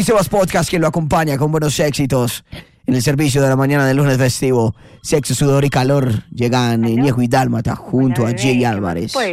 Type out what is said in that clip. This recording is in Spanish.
Y Sebas Podcast, que lo acompaña con buenos éxitos en el servicio de la mañana del lunes festivo. Sexo, sudor y calor llegan Ñejo y Dálmata junto a Jay Álvarez.